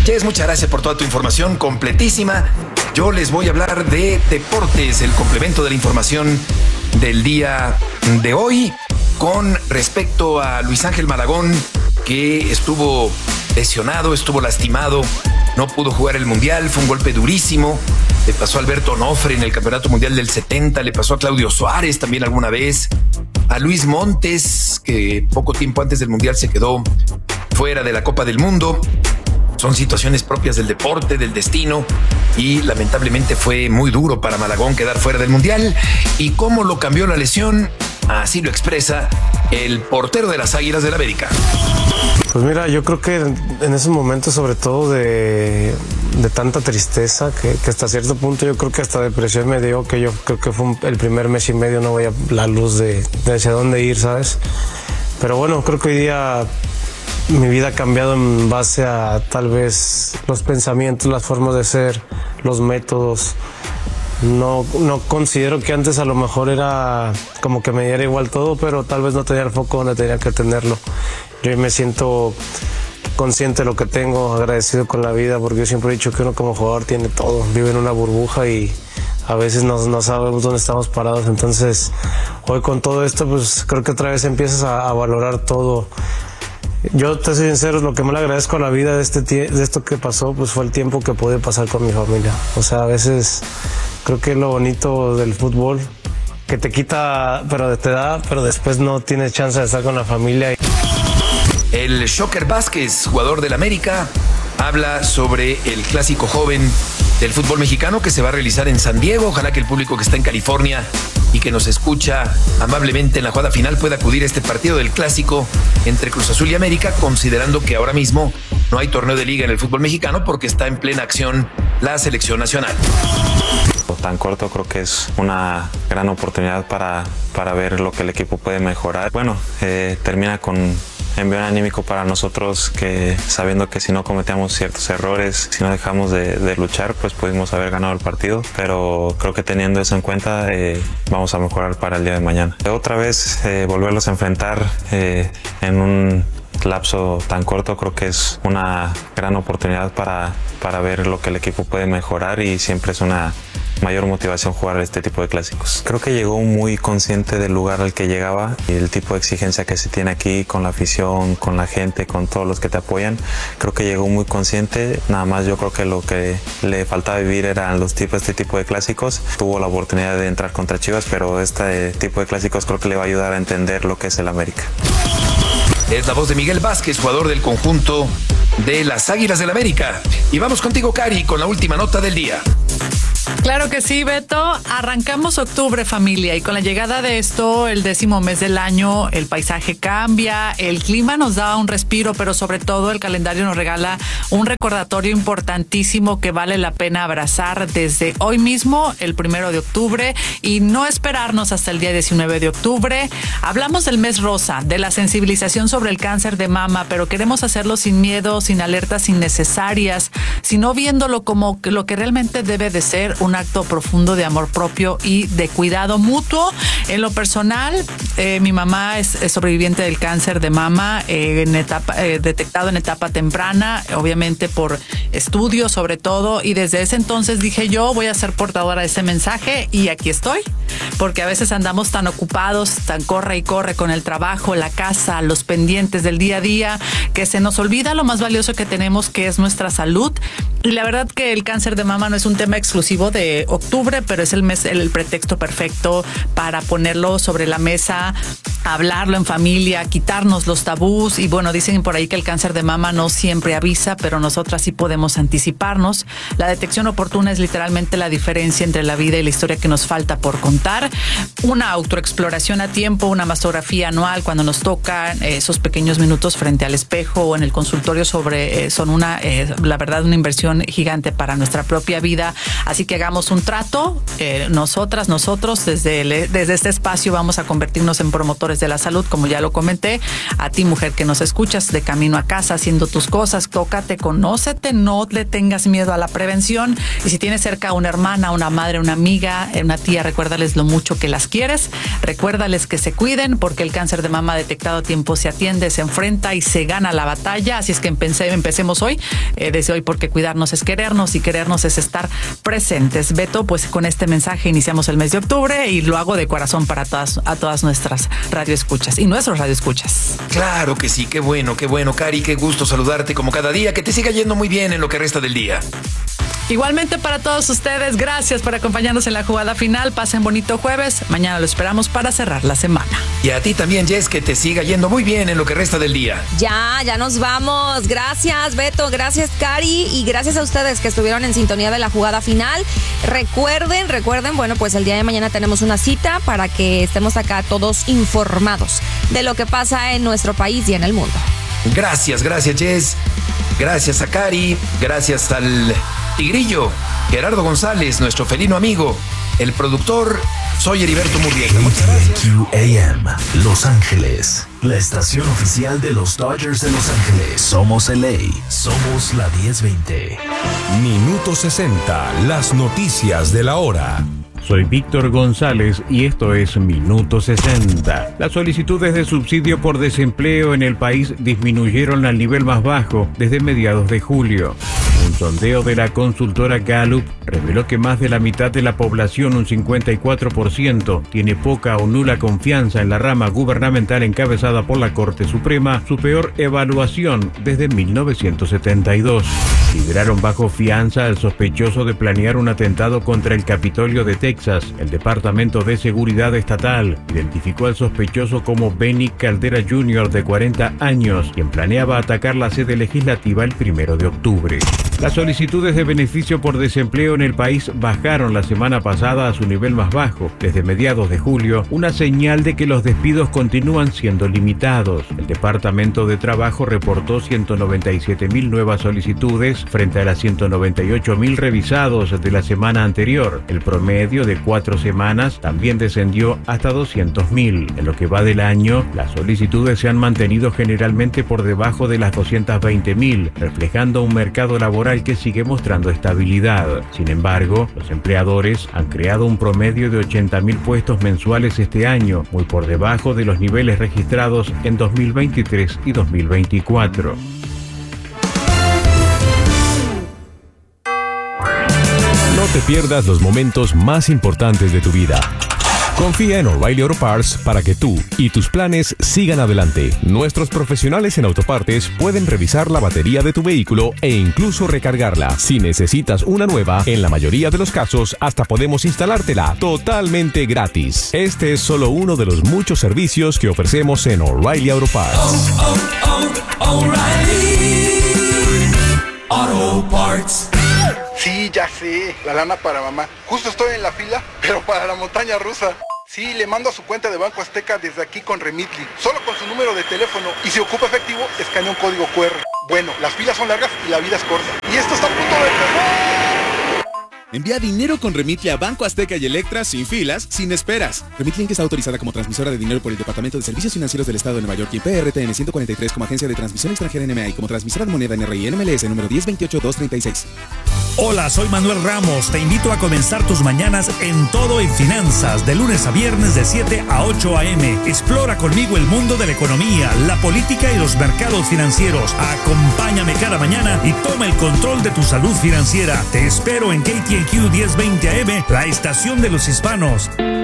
Jess, muchas gracias por toda tu información completísima. Yo les voy a hablar de deportes, el complemento de la información del día de hoy con respecto a Luis Ángel Malagón, que estuvo lesionado, estuvo lastimado, no pudo jugar el Mundial, fue un golpe durísimo. Le pasó a Alberto Onofre en el Campeonato Mundial del 70, le pasó a Claudio Suárez también alguna vez, a Luis Montes, que poco tiempo antes del Mundial se quedó fuera de la Copa del Mundo. Son situaciones propias del deporte, del destino, y lamentablemente fue muy duro para Malagón quedar fuera del Mundial. ¿Y cómo lo cambió la lesión? Así lo expresa el portero de las Águilas del América. Pues mira, yo creo que en esos momentos, sobre todo de tanta tristeza, que hasta cierto punto yo creo que hasta depresión me dio, que yo creo que fue el primer mes y medio, no veía la luz de hacia dónde ir, ¿sabes? Pero bueno, creo que hoy día mi vida ha cambiado en base a tal vez los pensamientos, las formas de ser, los métodos. No considero que antes a lo mejor era como que me diera igual todo, pero tal vez no tenía el foco donde tenía que tenerlo. Yo me siento consciente de lo que tengo, agradecido con la vida, porque yo siempre he dicho que uno como jugador tiene todo, vive en una burbuja y a veces no sabemos dónde estamos parados. Entonces hoy con todo esto pues creo que otra vez empiezas a valorar todo. Yo te soy sincero, lo que más le agradezco a la vida de esto que pasó pues fue el tiempo que pude pasar con mi familia. O sea, a veces creo que es lo bonito del fútbol, que te quita, pero te da, pero después no tienes chance de estar con la familia. El Shocker Vázquez, jugador del América, habla sobre el clásico joven del fútbol mexicano que se va a realizar en San Diego. Ojalá que el público que está en California y que nos escucha amablemente en la jugada final pueda acudir a este partido del clásico entre Cruz Azul y América, considerando que ahora mismo no hay torneo de liga en el fútbol mexicano porque está en plena acción la selección nacional. Tan corto, creo que es una gran oportunidad para ver lo que el equipo puede mejorar. Bueno, termina con envío anímico para nosotros, que sabiendo que si no cometíamos ciertos errores, si no dejamos de luchar, pues pudimos haber ganado el partido, pero creo que teniendo eso en cuenta vamos a mejorar para el día de mañana. Otra vez volverlos a enfrentar en un lapso tan corto, creo que es una gran oportunidad para ver lo que el equipo puede mejorar, y siempre es una mayor motivación jugar este tipo de clásicos. Creo que llegó muy consciente del lugar al que llegaba y el tipo de exigencia que se tiene aquí con la afición, con la gente, con todos los que te apoyan. Creo que llegó muy consciente. Nada más yo creo que lo que le faltaba vivir eran este tipo de clásicos. Tuvo la oportunidad de entrar contra Chivas, pero este tipo de clásicos creo que le va a ayudar a entender lo que es el América. Es la voz de Miguel Vázquez, jugador del conjunto de las Águilas del América. Y vamos contigo, Cari, con la última nota del día. Claro que sí, Beto. Arrancamos octubre, familia, y con la llegada de esto, el 10º mes del año, el paisaje cambia, el clima nos da un respiro, pero sobre todo el calendario nos regala un recordatorio importantísimo que vale la pena abrazar desde hoy mismo, el 1 de octubre, y no esperarnos hasta el día 19 de octubre. Hablamos del mes rosa, de la sensibilización sobre el cáncer de mama, pero queremos hacerlo sin miedo, sin alertas innecesarias, sino viéndolo como lo que realmente debe de ser, un acto profundo de amor propio y de cuidado mutuo. En lo personal, mi mamá es sobreviviente del cáncer de mama, detectado en etapa temprana, obviamente por estudios sobre todo, y desde ese entonces dije, yo voy a ser portadora de ese mensaje, y aquí estoy, porque a veces andamos tan ocupados, tan corre y corre con el trabajo, la casa, los pendientes del día a día, que se nos olvida lo más valioso que tenemos, que es nuestra salud. Y la verdad que el cáncer de mama no es un tema exclusivo de octubre, pero es el pretexto perfecto para ponerlo sobre la mesa, hablarlo en familia, quitarnos los tabús. Y bueno, dicen por ahí que el cáncer de mama no siempre avisa, pero nosotras sí podemos anticiparnos. La detección oportuna es literalmente la diferencia entre la vida y la historia que nos falta por contar. Una autoexploración a tiempo, una mastografía anual cuando nos tocan esos pequeños minutos frente al espejo o en el consultorio son la verdad, una inversión gigante para nuestra propia vida. Así que hagamos un trato, nosotros desde este espacio vamos a convertirnos en promotores pues de la salud, como ya lo comenté. A ti, mujer que nos escuchas de camino a casa, haciendo tus cosas, tócate, conócete, no le tengas miedo a la prevención. Y si tienes cerca a una hermana, una madre, una amiga, una tía, recuérdales lo mucho que las quieres. Recuérdales que se cuiden, porque el cáncer de mama detectado a tiempo se atiende, se enfrenta y se gana la batalla. Así es que empecemos hoy, desde hoy, porque cuidarnos es querernos y querernos es estar presentes. Beto, pues con este mensaje iniciamos el mes de octubre y lo hago de corazón para todas nuestras radioescuchas y nuestros radioescuchas. Claro que sí, qué bueno, Cari, qué gusto saludarte como cada día, que te siga yendo muy bien en lo que resta del día. Igualmente para todos ustedes, gracias por acompañarnos en la jugada final. Pasen bonito jueves. Mañana lo esperamos para cerrar la semana. Y a ti también, Jess, que te siga yendo muy bien en lo que resta del día. Ya nos vamos. Gracias, Beto. Gracias, Cari. Y gracias a ustedes que estuvieron en sintonía de la jugada final. Recuerden, bueno, pues el día de mañana tenemos una cita para que estemos acá todos informados de lo que pasa en nuestro país y en el mundo. Gracias, Jess. Gracias a Cari. Gracias al Tigrillo, Gerardo González, nuestro felino amigo, el productor. Soy Heriberto Murrieta. Muchas gracias. KTAM, Los Ángeles, la estación oficial de los Dodgers de Los Ángeles. Somos LA, somos la 1020. Minuto 60, las noticias de la hora. Soy Víctor González y esto es Minuto 60. Las solicitudes de subsidio por desempleo en el país disminuyeron al nivel más bajo desde mediados de julio. Un sondeo de la consultora Gallup reveló que más de la mitad de la población, un 54%, tiene poca o nula confianza en la rama gubernamental encabezada por la Corte Suprema, su peor evaluación desde 1972. Liberaron bajo fianza al sospechoso de planear un atentado contra el Capitolio de Texas. El Departamento de Seguridad Estatal identificó al sospechoso como Benny Caldera Jr., de 40 años, quien planeaba atacar la sede legislativa el 1 de octubre. Las solicitudes de beneficio por desempleo en el país bajaron la semana pasada a su nivel más bajo desde mediados de julio, una señal de que los despidos continúan siendo limitados. El Departamento de Trabajo reportó 197,000 nuevas solicitudes frente a las 198,000 revisados de la semana anterior. El promedio de 4 semanas también descendió hasta 200,000. En lo que va del año, las solicitudes se han mantenido generalmente por debajo de las 220,000, reflejando un mercado laboral que sigue mostrando estabilidad. Sin embargo, los empleadores han creado un promedio de 80,000 puestos mensuales este año, muy por debajo de los niveles registrados en 2023 y 2024. No te pierdas los momentos más importantes de tu vida. Confía en O'Reilly Auto Parts para que tú y tus planes sigan adelante. Nuestros profesionales en autopartes pueden revisar la batería de tu vehículo e incluso recargarla. Si necesitas una nueva, en la mayoría de los casos hasta podemos instalártela totalmente gratis. Este es solo uno de los muchos servicios que ofrecemos en O'Reilly Auto Parts. O'Reilly Auto Parts. Sí, ya sé, la lana para mamá. Justo estoy en la fila, pero para la montaña rusa. Sí, le mando a su cuenta de Banco Azteca desde aquí con Remitly, solo con su número de teléfono, y si ocupa efectivo, escanea un código QR. Bueno, las filas son largas y la vida es corta. Y esto está a punto de empezar. Envía dinero con Remitly a Banco Azteca y Electra sin filas, sin esperas. Remitly Inc. está autorizada como transmisora de dinero por el Departamento de Servicios Financieros del Estado de Nueva York y PRTN 143 como agencia de transmisión extranjera NMA y como transmisora de moneda NRI NMLS número 1028236. Hola, soy Manuel Ramos. Te invito a comenzar tus mañanas en Todo en Finanzas, de lunes a viernes de 7 a 8 a.m. Explora conmigo el mundo de la economía, la política y los mercados financieros. Acompáñame cada mañana y toma el control de tu salud financiera. Te espero en KTAQ 1020 AM, la estación de los hispanos.